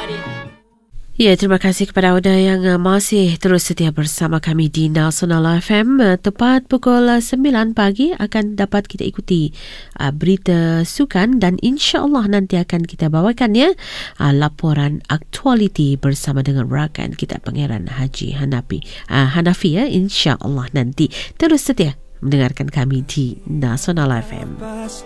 Ya, terima kasih kepada anda yang masih terus setia bersama kami di Nasional FM. Tepat pukul 9 pagi akan dapat kita ikuti berita sukan dan insya-Allah nanti akan kita bawakan laporan aktualiti bersama dengan rakan kita Pangeran Haji Hanafi ya, insya-Allah nanti terus setia mendengarkan kami di Nasional FM.